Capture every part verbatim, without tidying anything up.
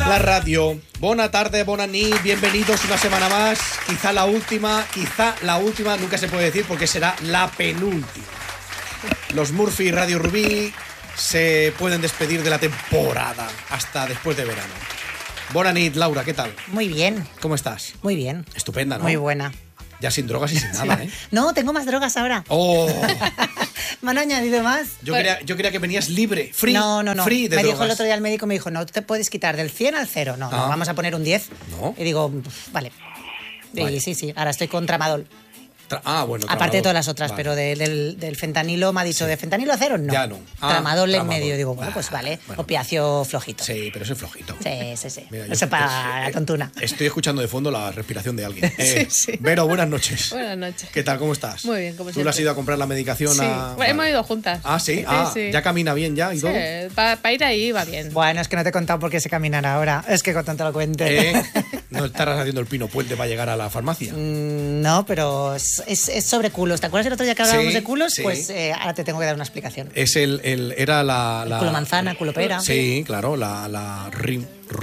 La radio. Bona tarde, bona nit, bienvenidos una semana más. Quizá la última, quizá la última, nunca se puede decir porque será la penúltima. Los Murphy y Radio Rubí se pueden despedir de la temporada hasta después de verano. Bona nit, Laura, ¿qué tal? Muy bien. ¿Cómo estás? Muy bien. Estupenda, ¿no? Muy buena. Ya sin drogas y sin nada, ¿eh? No, tengo más drogas ahora. ¡Oh! ¿Me han añadido más? Yo, pues, creía, yo creía que venías libre, free. No, no, no. Free de me drogas. dijo el otro día el médico, me dijo, no te puedes quitar del cien al cero. No, ah. no, vamos a poner un diez. ¿No? Y digo, vale. vale. Y sí, sí, ahora estoy con tramadol. Tra ah, bueno. Aparte tramadol. de todas las otras, vale. pero de, del, del fentanilo me ha dicho, sí. ¿de fentanilo a cero? No. Ya no. Ah, tramadol en medio. Digo, bueno, pues vale, bueno. Opiáceo flojito. Sí, pero ese es flojito. Sí, sí, sí. Mira, eso para la tontuna. Estoy escuchando de fondo la respiración de alguien. Eh, sí, sí. Vero, buenas noches. Buenas noches. ¿Qué tal? ¿Cómo estás? Muy bien, como ¿Tú siempre. le has ido a comprar la medicación? Sí. A... Bueno, vale. hemos ido juntas. Ah, ¿sí? Sí, ah, sí. ¿Ya camina bien ya y sí. todo? Para pa ir ahí va bien. Bueno, es que no te he contado por qué se caminará ahora. Es que con tanto lo cuente. ¿Eh? ¿No estarás haciendo el pino puente para llegar a la farmacia? Mm, no, pero es, es, es sobre culos. ¿Te acuerdas el otro día que hablábamos sí, de culos? Sí. Pues eh, ahora te tengo que dar una explicación. Es el... el era la... la... El culo manzana, culo pera. Sí, claro, la... la rim...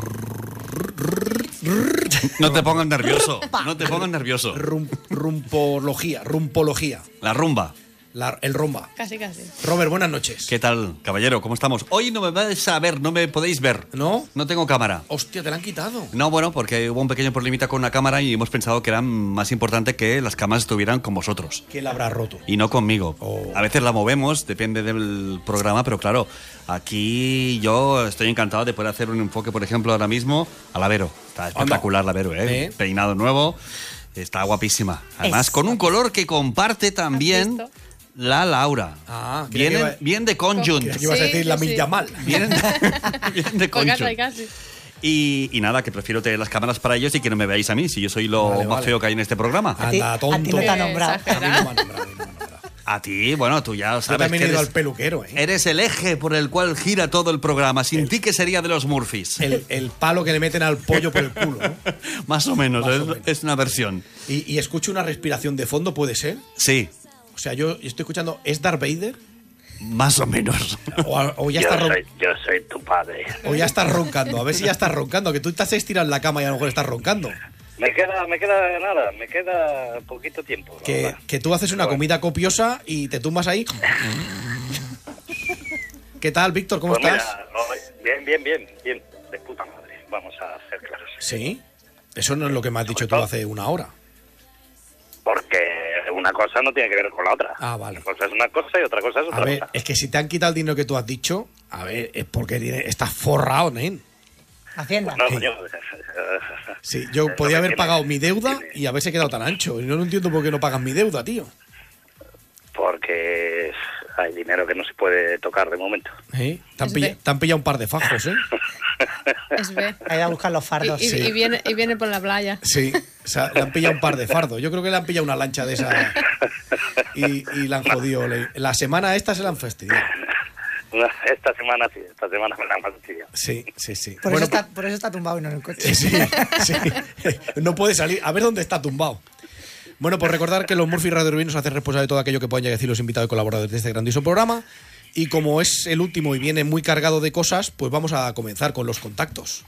No te pongas nervioso, no te pongas nervioso. Rum, rumpología, rumpología. La rumba. La, el rumba. Casi, casi. Robert, buenas noches. ¿Qué tal, caballero? ¿Cómo estamos? Hoy no me vais a ver, no me podéis ver. ¿No? No tengo cámara. Hostia, te la han quitado. No, bueno, porque hubo un pequeño problemita con una cámara y hemos pensado que era más importante que las cámaras estuvieran con vosotros. ¿Quién la habrá roto? Y no conmigo. Oh. A veces la movemos, depende del programa, pero claro, aquí yo estoy encantado de poder hacer un enfoque, por ejemplo, ahora mismo a la Vero. Está espectacular la Vero, ¿eh? ¿Eh? Peinado nuevo, está guapísima. Además, es... con un color que comparte también... La Laura. Ah, bien, iba... bien de conjunt. ¿Qué ibas a decir? Sí, la Mil Yamal. Bien, bien de conjunt. Casi, casi. Y, y nada, que prefiero tener las cámaras para ellos y que no me veáis a mí, si yo soy lo vale, más vale. feo que hay en este programa. A ti, Anda, tonto. A ti no te ha nombrado. A mí no me ha nombrado, a mí no me ha nombrado. A ti, bueno, tú ya sabes. Yo también que he ido eres, al peluquero, ¿eh? Eres el eje por el cual gira todo el programa. Sin el, ti, ¿qué sería de los Murphys? El, el palo que le meten al pollo por el culo, ¿no? Más o menos, Más es, o menos. es una versión. ¿Y, ¿Y escucho una respiración de fondo, puede ser? Sí. O sea, yo estoy escuchando, ¿es Darth Vader? Más o menos. O, o ya yo, está soy, yo soy tu padre. O ya estás roncando. A ver si ya estás roncando. Que tú estás estirado en la cama y a lo mejor estás roncando. Me queda, me queda nada, me queda poquito tiempo. Que, que tú haces una comida copiosa y te tumbas ahí. ¿Qué tal, Víctor? ¿Cómo pues estás? Mira, no, bien, bien, bien, bien. De puta madre. Vamos a ser claros. ¿Sí? Eso no es lo que me has dicho tú hace una hora. Porque una cosa no tiene que ver con la otra. Ah, vale. Una cosa es una cosa y otra cosa es otra A ver, cosa. es que si te han quitado el dinero que tú has dicho, a ver, es porque tiene, estás forrado, nen. Hacienda. No, Sí. coño. Sí, yo Eso podía que haber tiene, pagado mi deuda tiene. y haberse quedado tan ancho. Y no lo entiendo por qué no pagas mi deuda, tío. Porque hay dinero que no se puede tocar de momento. ¿Eh? Te, han Es pilla, B. te han pillado un par de fajos, ¿eh? Es B. Ahí va a buscar los fardos. Y, y, Sí. y, viene, y viene por la playa. Sí, o sea, le han pillado un par de fardos. Yo creo que le han pillado una lancha de esa y, y la han jodido. La semana esta se la han fastidiado. Esta semana sí, esta semana me la han fastidiado. Sí, sí, sí. Por, Bueno, eso está, por eso está tumbado y no en el coche. sí, sí. No puede salir. A ver dónde está tumbado. Bueno, pues recordar que los Murphy Radio Rubí nos hacen responsable de todo aquello que puedan decir los invitados y colaboradores de este grandioso programa. Y como es el último y viene muy cargado de cosas, pues vamos a comenzar con los contactos.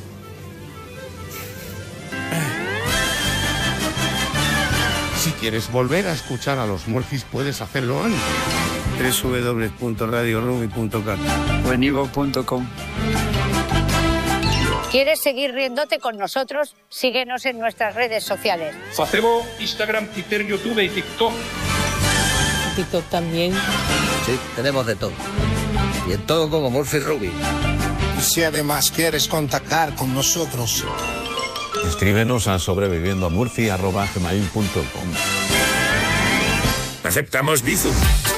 Si quieres volver a escuchar a los Murphys, puedes hacerlo antes. doble u doble u doble u punto radio ruby punto cat o en ivo punto com. ¿Quieres seguir riéndote con nosotros? Síguenos en nuestras redes sociales. Facemos Instagram, Twitter, YouTube y TikTok. TikTok también. Sí, tenemos de todo. Y en todo como Murphy Rubí. Y si además quieres contactar con nosotros, escríbenos a sobreviviendo a murphy arroba gmail punto com. Aceptamos Bizum.